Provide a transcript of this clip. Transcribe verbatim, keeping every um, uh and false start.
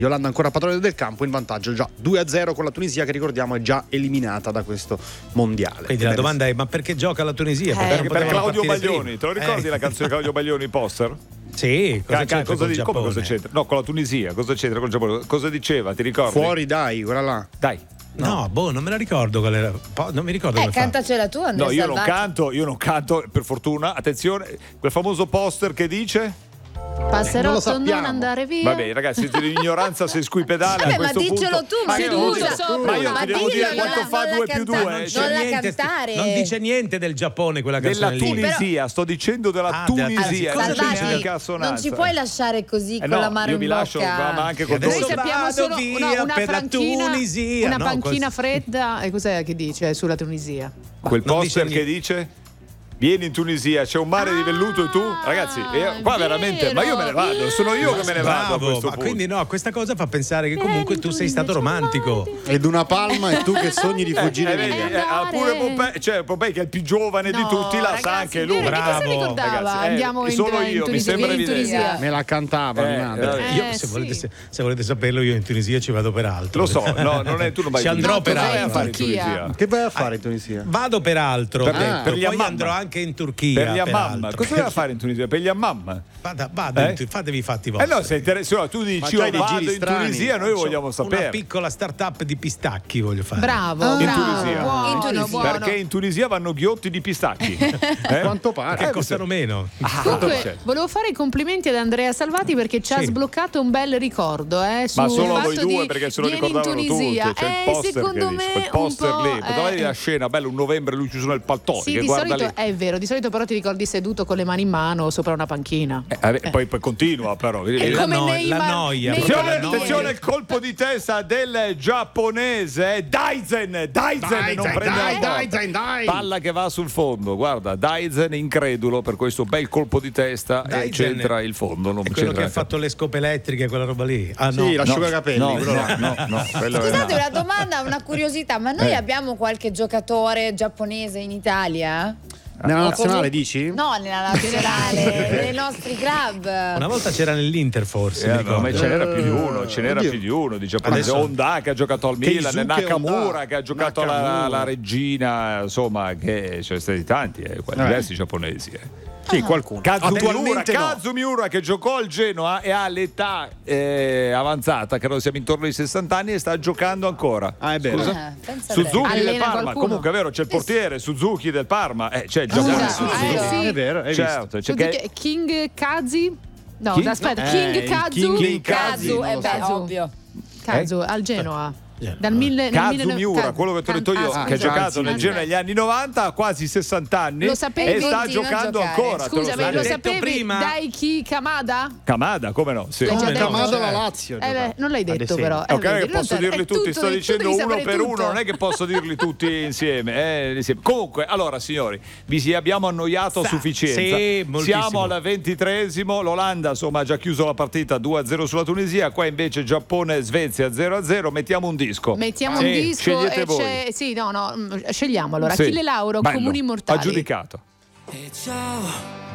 Olanda ancora padrone del campo, in vantaggio già due a zero con la Tunisia, che ricordiamo è già eliminata da questo mondiale. Quindi la domanda è: ma perché gioca la Tunisia? Eh. Perché, Per Claudio Baglioni, te lo ricordi eh. la canzone di Claudio Baglioni, Poster? Sì, cosa, Ca- cosa, di- come cosa c'entra? c'entra? No, con la Tunisia, cosa c'entra con il Giappone? Cosa diceva, ti ricordi? Fuori dai, quella là. Dai. No. no, boh, non me la ricordo qual era. Po- non mi ricordo Eh, come fa. cantacela tu, Andrea No, io non Salvati. canto, io non canto, per fortuna. Attenzione, quel famoso poster che dice... Passerotto, Non lo non, sappiamo. andare via. Vabbè, ragazzi, siete in ignoranza se squipedale. Vabbè, a ma questo diccelo punto. tu, ma io scusa. non so- Ma io Ma ti devo dillo, dire non quanto la- fa non la due più cantare, due. non Cioè, la Niente, cantare. non dice niente del Giappone quella della canzone lì. Tunisia, sto dicendo della Ah, della Tunisia. Tunisia. non c'è Salvati, mica assonanza. non ci puoi lasciare così Eh con no, l'amaro io in vi lascio, bocca. ma anche E con adesso Noi dolce. sappiamo vado solo via una, una per la franchina, Tunisia. una No, panchina cos- fredda. E cos'è che dice sulla Tunisia? Quel non poster dice che dice vieni in Tunisia, c'è un mare di velluto e tu, ragazzi, e qua vero. veramente, ma io me ne vado, sono io che me ne vado a Bravo, questo ma punto. quindi no, questa cosa fa pensare che comunque tu sei stato Tunisia, romantico. Ed una palma e tu che sogni di Eh, fuggire eh, vedi, via. eh, ah, pure Pompei, cioè Pompei che è il più giovane di No, tutti, la ragazzi, sa anche lui. vero, che cosa Bravo, ricordava? ragazzi, eh, Andiamo in, solo in io, mi Tunisia. sembra in evidente. Tunisia. Me la cantava. Eh, Nando. eh, Io, Eh, se, sì. volete, se, se volete saperlo, io in Tunisia ci vado per altro. Lo so, no, non è tu non vai Ci in andrò Tunisia. per Cosa vai a altro. fare in Turchia. Tunisia? Che vai a fare in Tunisia? Vado per altro, Per- ho detto, per gli poi Hammam. andrò anche in Turchia. Per gli Hammam. peraltro. Cosa vai a fare in Tunisia? Per gli Hammam? Vada, vado Eh? in Tu- fatevi i fatti Eh vostri. no, se interessa, tu Ma dici c'hai io dei vado giri in strani. Tunisia, noi vogliamo Una sapere. piccola startup di pistacchi voglio fare. Bravo, Ah, In bravo, Tunisia. buono, In Tunisia. buono. Perché in Tunisia vanno ghiotti di pistacchi. Eh? Quanto pare. Che costano meno. Comunque, cioè. volevo fare i complimenti ad Andrea Salvati perché ci ha Sì. sbloccato un bel ricordo, eh, sul Ma solo fatto voi due di perché se lo vieni in ricordavano tutti. Tunisia. C'è il Eh, poster secondo che dice, me quel poster un po', lì. Poteva eh. vedere la scena, bello, un novembre lui chiuso nel paltone. Sì, che di guarda solito lì. è vero, di solito però ti ricordi seduto con le mani in mano sopra una panchina. Eh, vabbè, Poi, poi continua però. vedi? E la, come no- Neymar- la noia. Neymar- proprio Attenzione, la noia. attenzione il colpo di testa del giapponese Daizen, Daizen non prende la dai, botta. dai, dai, dai. Palla che va sul fondo, guarda, Daizen incredulo per questo bel colpo di testa e Daizen c'entra il fondo, non È quello che c'entra ha fatto le scope elettriche, quella roba lì. Ah no. Sì, la No, asciugacapelli. no, quello là. no, no, no, quello è- Scusate, una domanda, una curiosità, ma noi Eh. abbiamo qualche giocatore giapponese in Italia? Nella O nazionale comunque- dici? No, nella nazionale, nei nostri club. Una volta c'era nell'Inter forse, Eh, mi no, ma ricordo. ce n'era più di uno, ce n'era Oddio. più di uno di giapponese. Adesso- Honda che ha giocato al Milan, Keisuke Nakamura Honda. che ha giocato la, Nakamura. la regina, insomma, che ci sono stati tanti, eh, qua- Eh. diversi giapponesi. Eh. Sì, qualcuno. Kazumiura, Attualmente no. Kazumiura che giocò al Genoa e ha l'età eh, avanzata, credo siamo intorno ai sessanta anni e sta giocando ancora. Ah, è vero. Scusa? Ah, pensa te. Suzuki del Allena Parma, qualcuno? comunque è vero, c'è il portiere Suzuki del Parma, eh, c'è il Giappone. Scusa, Suzuki. eh, sì. È vero, hai visto. Certo, c'è Tu che- dici- King Kazi? No, Chi? aspetta, No. King Eh, il Kazu. King Kazu, non eh lo beh, so. ovvio. Kazu al Genoa. Eh, Dal mille, nel Kazumiura, mille- quello che ti ho detto io, Ah, che ha scusa. giocato nel Ah, Genoa negli anni novanta, ha quasi sessanta anni Lo sapevi? e sta Continua a giocando giocare. ancora. te lo Scusami, sai. lo detto sapevi? prima? Daiki Kamada? Kamada, come no? Sì. L'hai già Come detto? no? Kamada Certo. la Lazio. Eh beh, non l'hai Ad detto esempio. però. Eh, Ok, vedi, che non posso te- dirli è tutti, tutto, sto tu dicendo devi uno sapere per tutto. uno, non è che posso dirli tutti insieme. eh, insieme. Comunque, allora signori, vi si- abbiamo annoiato a Sa- sufficienza. sì, moltissimo. Siamo alla ventitreesimo, l'Olanda insomma ha già chiuso la partita due a zero sulla Tunisia, qua invece Giappone-Svezia zero a zero, mettiamo un disco. Mettiamo Sì, un disco scegliete e voi. c'è. Sì, no, no, mm, scegliamo allora. Sì. Achille Lauro, Bello. Comuni Immortali. Aggiudicato. E ciao,